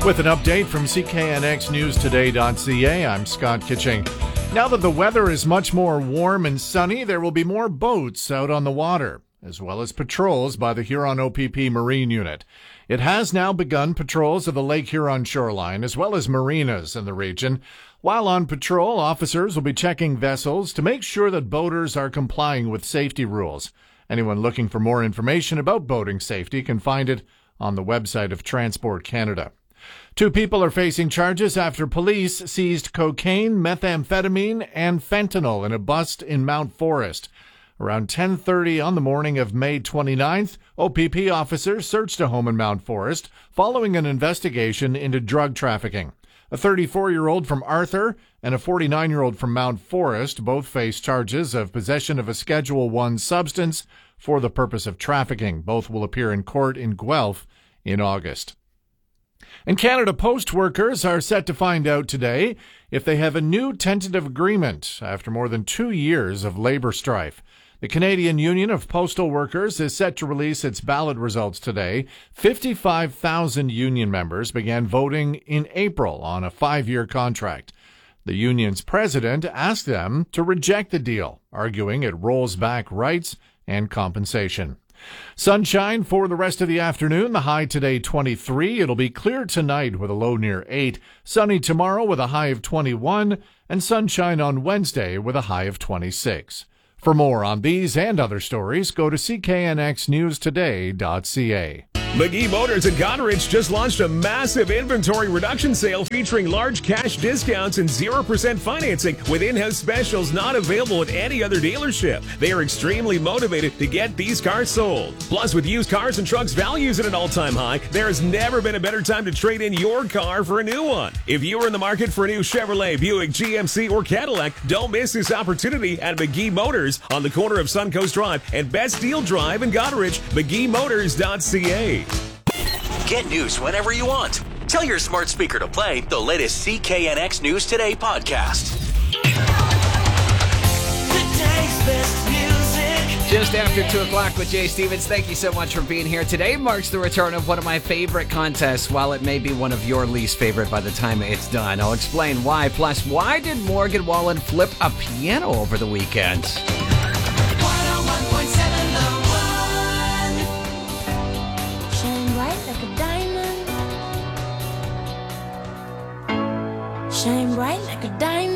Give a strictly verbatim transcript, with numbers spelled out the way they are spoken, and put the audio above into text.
With an update from C K N X News Today dot C A, I'm Scott Kitching. Now that the weather is much more warm and sunny, there will be more boats out on the water, as well as patrols by the Huron O P P Marine Unit. It has now begun patrols of the Lake Huron shoreline, as well as marinas in the region. While on patrol, officers will be checking vessels to make sure that boaters are complying with safety rules. Anyone looking for more information about boating safety can find it on the website of Transport Canada. Two people are facing charges after police seized cocaine, methamphetamine, and fentanyl in a bust in Mount Forest. Around ten thirty on the morning of May twenty-ninth, O P P officers searched a home in Mount Forest following an investigation into drug trafficking. A thirty-four-year-old from Arthur and a forty-nine-year-old from Mount Forest both face charges of possession of a Schedule one substance for the purpose of trafficking. Both will appear in court in Guelph in August. And Canada Post workers are set to find out today if they have a new tentative agreement after more than two years of labor strife. The Canadian Union of Postal Workers is set to release its ballot results today. fifty-five thousand union members began voting in April on a five-year contract. The union's president asked them to reject the deal, arguing it rolls back rights and compensation. Sunshine for the rest of the afternoon. The high today twenty-three. It'll be clear tonight with a low near eight. Sunny tomorrow with a high of twenty-one. And sunshine on Wednesday with a high of twenty-six. For more on these and other stories, go to C K N X News Today dot C A. McGee Motors in Goderich just launched a massive inventory reduction sale featuring large cash discounts and zero percent financing with in-house specials not available at any other dealership. They are extremely motivated to get these cars sold. Plus, with used cars and trucks values at an all-time high, there has never been a better time to trade in your car for a new one. If you are in the market for a new Chevrolet, Buick, G M C, or Cadillac, don't miss this opportunity at McGee Motors on the corner of Suncoast Drive and Best Deal Drive in Goderich. McGee Motors dot C A. Get news whenever you want. Tell your smart speaker to play the latest C K N X News Today podcast. Just after two o'clock with Jay Stevens. Thank you so much for being here. Today marks the return of one of my favorite contests, while it may be one of your least favorite by the time it's done. I'll explain why. Plus, why did Morgan Wallen flip a piano over the weekend? Shine bright like a diamond.